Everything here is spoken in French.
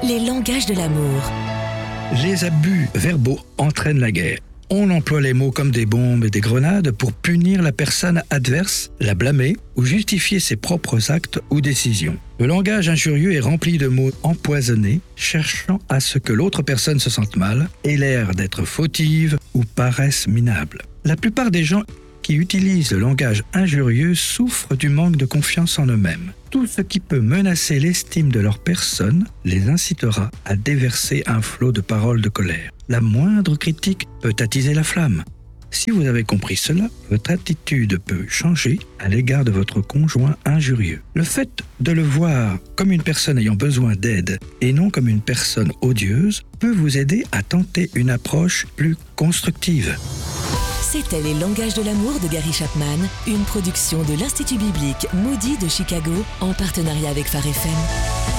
Les langages de l'amour. Les abus verbaux entraînent la guerre. On emploie les mots comme des bombes et des grenades pour punir la personne adverse, la blâmer ou justifier ses propres actes ou décisions. Le langage injurieux est rempli de mots empoisonnés, cherchant à ce que l'autre personne se sente mal, ait l'air d'être fautive ou paraisse minable. La plupart des gens qui utilisent le langage injurieux souffrent du manque de confiance en eux-mêmes. Tout ce qui peut menacer l'estime de leur personne les incitera à déverser un flot de paroles de colère. La moindre critique peut attiser la flamme. Si vous avez compris cela, votre attitude peut changer à l'égard de votre conjoint injurieux. Le fait de le voir comme une personne ayant besoin d'aide et non comme une personne odieuse peut vous aider à tenter une approche plus constructive. C'était Les langages de l'amour de Gary Chapman, une production de l'Institut biblique Moody de Chicago en partenariat avec Phare FM.